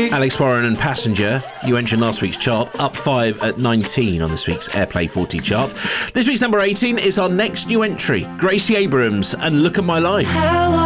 Alex Warren and Passenger, you mentioned last week's chart, up 5 at 19 on this week's Airplay 40 chart. This week's number 18 is our next new entry, Gracie Abrams and Look at My Life.